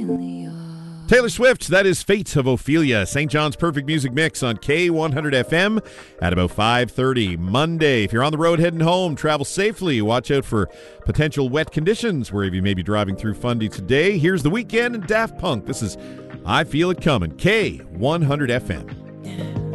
Taylor Swift, that is Fate of Ophelia, St. John's Perfect Music Mix on K100 FM at about 5:30 Monday. If you're on the road heading home, travel safely. Watch out for potential wet conditions wherever you may be driving through Fundy today. Here's The Weeknd and Daft Punk. This is I Feel It Coming, K100 FM.